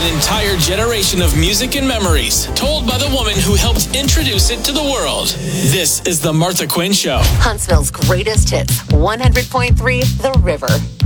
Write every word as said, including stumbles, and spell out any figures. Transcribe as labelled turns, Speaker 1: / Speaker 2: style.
Speaker 1: An entire generation of music and memories, told by the woman who helped introduce it to the world. This is The Martha Quinn Show.
Speaker 2: Huntsville's greatest hits, one hundred point three The River.